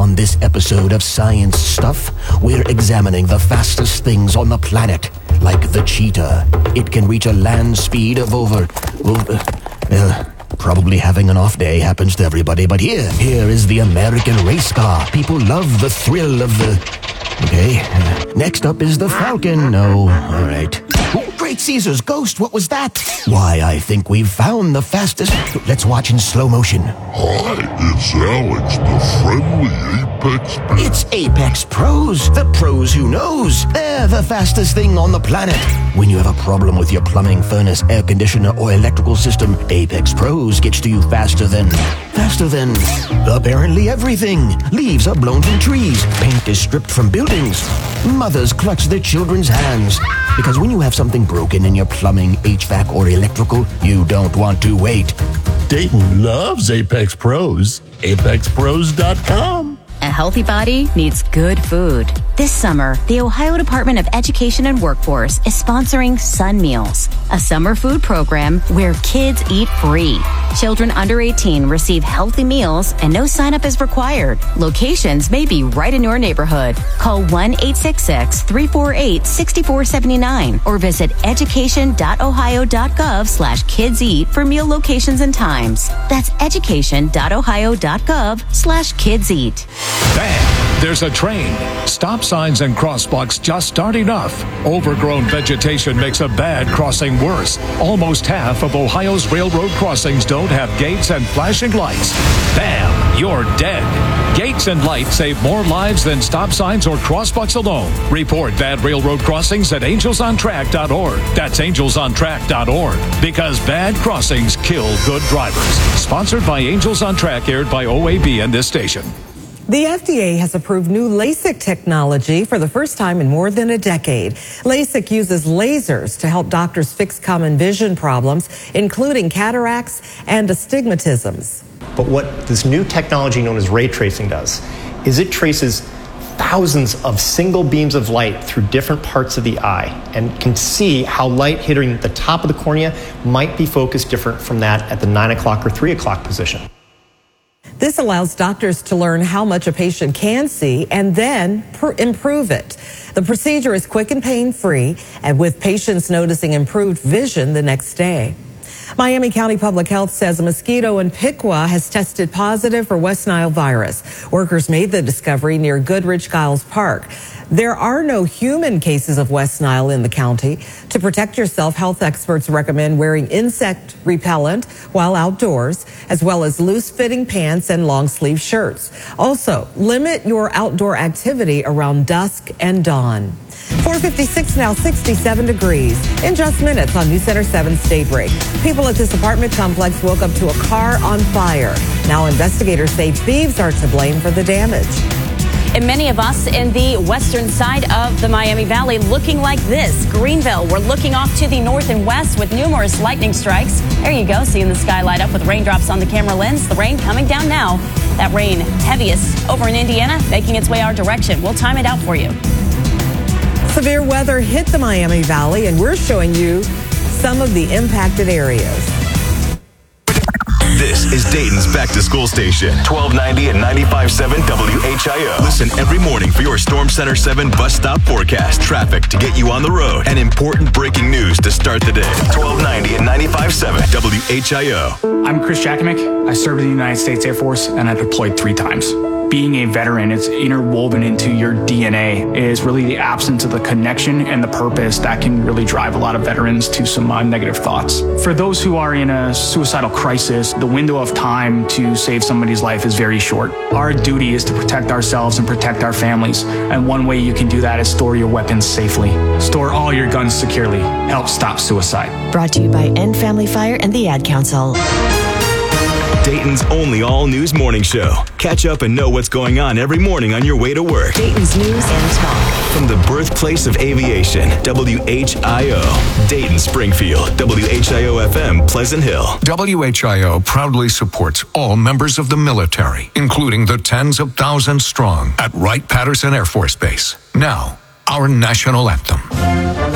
On this episode of Science Stuff, we're examining the fastest things on the planet, like the cheetah. It can reach a land speed of over... probably having an off day happens to everybody, but here is the American race car. People love the thrill of the... Okay, next up is the Falcon. Oh, all right. Oh, Great Caesar's ghost, what was that? Why, I think we've found the fastest... Let's watch in slow motion. Hi, it's Alex, the friendly Apex Pro. It's Apex Pros, the pros who knows. They're the fastest thing on the planet. When you have a problem with your plumbing, furnace, air conditioner, or electrical system, Apex Pros gets to you faster than apparently everything. Leaves are blown from trees. Paint is stripped from buildings. Mothers clutch their children's hands. Because when you have something broken in your plumbing, HVAC, or electrical, you don't want to wait. Dayton loves Apex Pros. ApexPros.com. A healthy body needs good food. This summer, the Ohio Department of Education and Workforce is sponsoring Sun Meals, a summer food program where kids eat free. Children under 18 receive healthy meals and no sign-up is required. Locations may be right in your neighborhood. Call 1-866-348-6479 or visit education.ohio.gov/kidseat for meal locations and times. That's education.ohio.gov/kidseat. Bang! There's a train. Stop signs and crosswalks just aren't enough. Overgrown vegetation makes a bad crossing worse. Almost half of Ohio's railroad crossings don't have gates and flashing lights. Bam! You're dead. Gates and lights save more lives than stop signs or crosswalks alone. Report bad railroad crossings at angelsontrack.org. That's angelsontrack.org. Because bad crossings kill good drivers. Sponsored by Angels on Track, aired by OAB and this station. The FDA has approved new LASIK technology for the first time in more than a decade. LASIK uses lasers to help doctors fix common vision problems, including cataracts and astigmatisms. But what this new technology known as ray tracing does is it traces thousands of single beams of light through different parts of the eye and can see how light hitting the top of the cornea might be focused different from that at the 9 o'clock or 3 o'clock position. This allows doctors to learn how much a patient can see and then improve it. The procedure is quick and pain-free, and with patients noticing improved vision the next day. Miami County Public Health says a mosquito in Piqua has tested positive for West Nile virus. Workers made the discovery near Goodrich Giles Park. There are no human cases of West Nile in the county. To protect yourself, health experts recommend wearing insect repellent while outdoors, as well as loose-fitting pants and long-sleeve shirts. Also, limit your outdoor activity around dusk and dawn. 4:56 now, 67 degrees. In just minutes on News Center 7's Daybreak. People at this apartment complex woke up to a car on fire. Now investigators say thieves are to blame for the damage. And many of us in the western side of the Miami Valley looking like this. Greenville, we're looking off to the north and west with numerous lightning strikes. There you go, seeing the sky light up with raindrops on the camera lens. The rain coming down now. That rain heaviest over in Indiana, making its way our direction. We'll time it out for you. Severe weather hit the Miami Valley, and we're showing you some of the impacted areas. This is Dayton's back-to-school station, 1290 and 95.7 WHIO. Listen every morning for your Storm Center 7 bus stop forecast, traffic to get you on the road, and important breaking news to start the day. 1290 and 95.7 WHIO. I'm Chris Jakimick. I served in the United States Air Force, and I deployed 3 times. Being a veteran, it's interwoven into your DNA. It is really the absence of the connection and the purpose that can really drive a lot of veterans to some negative thoughts. For those who are in a suicidal crisis, the window of time to save somebody's life is very short. Our duty is to protect ourselves and protect our families. And one way you can do that is store your weapons safely. Store all your guns securely. Help stop suicide. Brought to you by End Family Fire and the Ad Council. Dayton's only all-news morning show. Catch up and know what's going on every morning on your way to work. Dayton's News and Talk. From the birthplace of aviation, WHIO. Dayton, Springfield, WHIO-FM, Pleasant Hill. WHIO proudly supports all members of the military, including the tens of thousands strong at Wright-Patterson Air Force Base. Now, our national anthem.